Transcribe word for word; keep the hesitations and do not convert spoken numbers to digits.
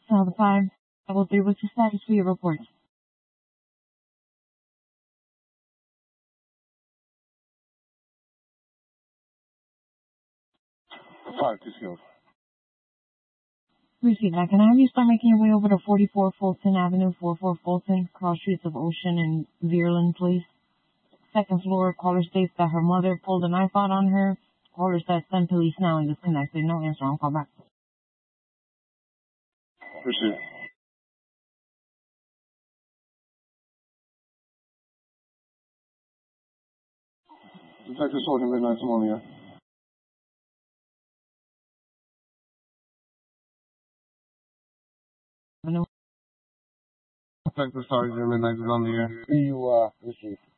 Tell the five double three. What's the status for your report? Five to skills. Receive that. Can I have you start making your way over to forty-four Fulton Avenue, forty-four Fulton, cross streets of Ocean and Veerland, please? Second floor, caller states that her mother pulled a knife out on her. Caller says send police now and disconnected. No answer. I'll call back. Receive. Detective Sergeant Midnight Simonia. Avenue. Detective Sergeant Midnight is on the air. You, uh, receive.